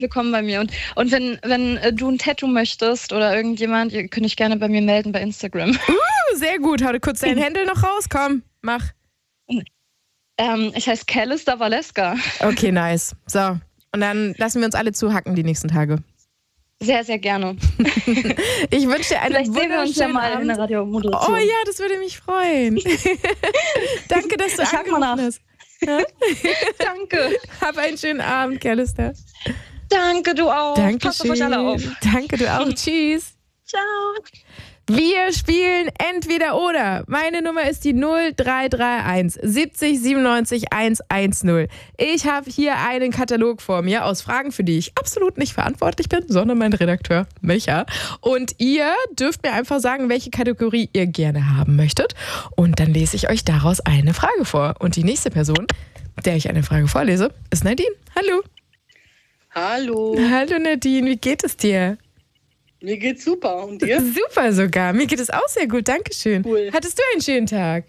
willkommen bei mir. Und wenn du ein Tattoo möchtest oder irgendjemand, ihr könnt euch gerne bei mir melden bei Instagram. Sehr gut. Hau kurz deinen Händel noch raus. Komm, mach. Ich heiße Callister Valeska. Okay, nice. So, und dann lassen wir uns alle zuhacken die nächsten Tage. Sehr, sehr gerne. Ich wünsche dir einen Vielleicht sehen wir uns ja mal in der Radiomoderation. Oh ja, das würde mich freuen. Danke, dass du angerufen hast. Ja? Danke. Hab einen schönen Abend, Callister. Danke, du auch. Dankeschön. Passt auf euch alle auf. Danke, du auch. Tschüss. Ciao. Wir spielen entweder oder. Meine Nummer ist die 0331 70 97 110. Ich habe hier einen Katalog vor mir aus Fragen, für die ich absolut nicht verantwortlich bin, sondern mein Redakteur Micha. Und ihr dürft mir einfach sagen, welche Kategorie ihr gerne haben möchtet. Und dann lese ich euch daraus eine Frage vor. Und die nächste Person, der ich eine Frage vorlese, ist Nadine. Hallo. Hallo. Hallo Nadine, wie geht es dir? Mir geht's super. Und dir? Super sogar. Mir geht es auch sehr gut. Dankeschön. Cool. Hattest du einen schönen Tag?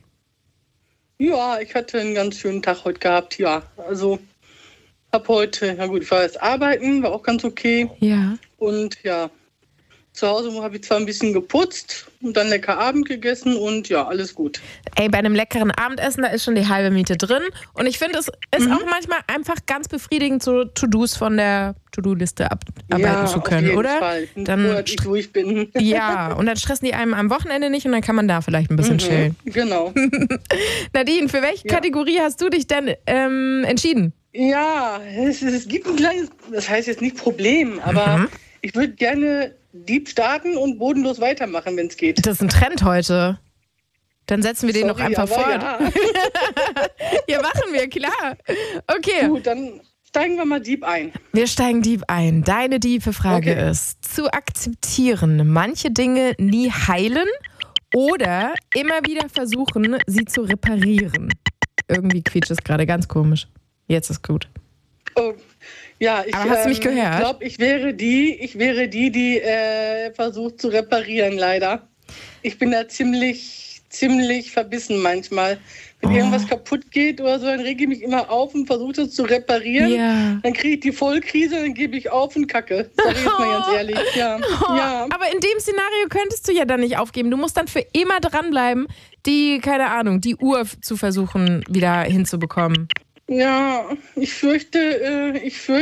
Ja, ich hatte einen ganz schönen Tag heute gehabt. Ja, also hab heute, na gut, ich war erst arbeiten, war auch ganz okay. Ja. Und ja, zu Hause habe ich zwar ein bisschen geputzt und dann lecker Abend gegessen und ja, alles gut. Ey, bei einem leckeren Abendessen, da ist schon die halbe Miete drin. Und ich finde, es ist auch manchmal einfach ganz befriedigend, so To-Dos von der To-Do-Liste abarbeiten zu können, auf jeden oder? Fall. Dann Wo ich durch bin. Ja, und dann stressen die einem am Wochenende nicht und dann kann man da vielleicht ein bisschen chillen. Genau. Nadine, für welche Kategorie hast du dich denn entschieden? Ja, es gibt ein kleines, das heißt jetzt nicht Problem, aber ich würde gerne Dieb starten und bodenlos weitermachen, wenn es geht. Das ist ein Trend heute. Dann setzen wir den noch einfach fort. Ja. Ja, machen wir, klar. Okay. Gut, dann steigen wir mal Dieb ein. Wir steigen Dieb ein. Deine tiefe Frage ist, zu akzeptieren, manche Dinge nie heilen oder immer wieder versuchen, sie zu reparieren. Irgendwie quietscht es gerade ganz komisch. Jetzt ist gut. Oh. Ja, aber hast du mich gehört? Ich glaube, ich wäre die versucht zu reparieren, leider. Ich bin da ziemlich verbissen manchmal. Wenn irgendwas kaputt geht oder so, dann rege ich mich immer auf und versuche das zu reparieren. Ja. Dann kriege ich die Vollkrise, dann gebe ich auf und kacke. Sag ich jetzt mal ganz ehrlich. Ja. Ja. Aber in dem Szenario könntest du ja dann nicht aufgeben. Du musst dann für immer dranbleiben, die Uhr zu versuchen, wieder hinzubekommen. Ja, ich fürchte,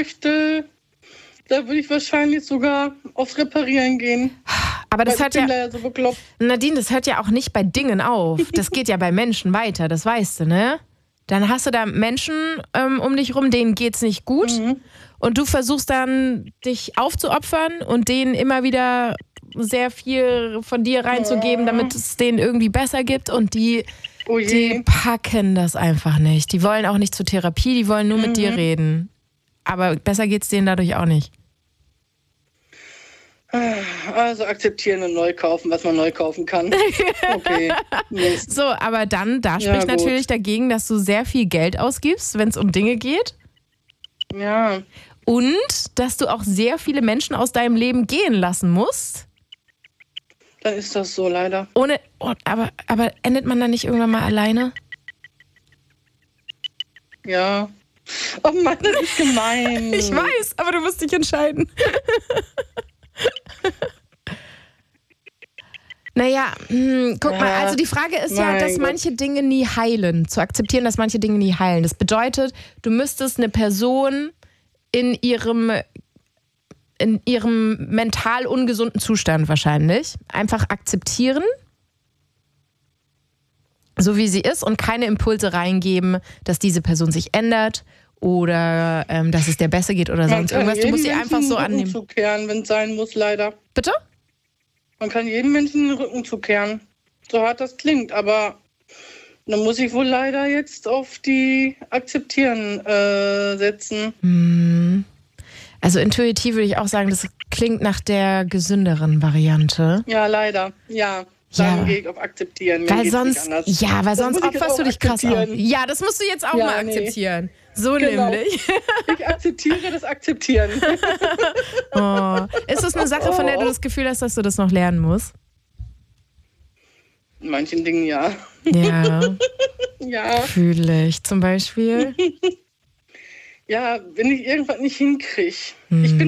da würde ich wahrscheinlich sogar aufs Reparieren gehen. Aber das hört ja, so bekloppt. Nadine, das hört ja auch nicht bei Dingen auf. Das geht ja bei Menschen weiter, das weißt du, ne? Dann hast du da Menschen um dich rum, denen geht's nicht gut. Und du versuchst dann, dich aufzuopfern und denen immer wieder sehr viel von dir reinzugeben, damit es denen irgendwie besser gibt. Und die packen das einfach nicht. Die wollen auch nicht zur Therapie, die wollen nur mit dir reden. Aber besser geht's denen dadurch auch nicht. Also akzeptieren und neu kaufen, was man neu kaufen kann. Okay. Mist. So, aber dann, da spricht natürlich dagegen, dass du sehr viel Geld ausgibst, wenn es um Dinge geht. Ja. Und dass du auch sehr viele Menschen aus deinem Leben gehen lassen musst. Dann ist das so, leider. Aber endet man dann nicht irgendwann mal alleine? Ja. Oh Mann, das ist gemein. Ich weiß, aber du musst dich entscheiden. Naja, guck mal, also die Frage ist ja, dass manche Dinge nie heilen. Zu akzeptieren, dass manche Dinge nie heilen. Das bedeutet, du müsstest eine Person in ihrem mental ungesunden Zustand wahrscheinlich einfach akzeptieren, so wie sie ist, und keine Impulse reingeben, dass diese Person sich ändert oder dass es der besser geht oder sonst irgendwas. Du musst sie einfach so annehmen. Man kann jedem Menschen den Rücken zukehren, wenn es sein muss, leider. Bitte? Man kann jedem Menschen den Rücken zukehren. So hart das klingt, aber dann muss ich wohl leider jetzt auf die Akzeptieren setzen. Also intuitiv würde ich auch sagen, das klingt nach der gesünderen Variante. Ja, leider. Ja. Dann gehe ich auf Akzeptieren. Weil sonst opferst du dich krass auf. Ja, das musst du jetzt auch mal akzeptieren. So nämlich. Ich akzeptiere das Akzeptieren. Ist das eine Sache, von der du das Gefühl hast, dass du das noch lernen musst? In manchen Dingen ja. Ja. Ja. Fühle ich zum Beispiel. Ja, wenn ich irgendwas nicht hinkriege. Ich bin